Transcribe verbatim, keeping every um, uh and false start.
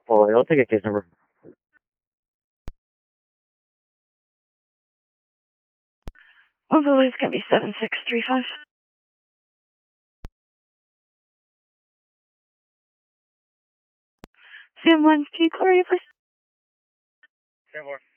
Well, I'll take a case number. Overlay is going to be seven six three five. Sam one, can you clear you, please? Sam four.